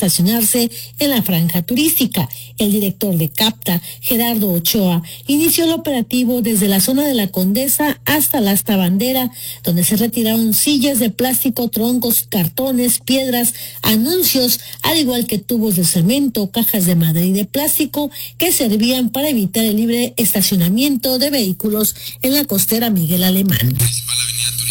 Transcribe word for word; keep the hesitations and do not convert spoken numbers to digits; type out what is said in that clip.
estacionarse en la franja turística. El director de CAPTA, Gerardo Ochoa, inició el operativo desde la zona de la Condesa hasta la Asta Bandera, donde se retiraron sillas de plástico, troncos, cartones, piedras, anuncios, al igual que tubos de cemento, cajas de madera y de plástico que servían para evitar el libre estacionamiento de vehículos en la costera Miguel Alemán.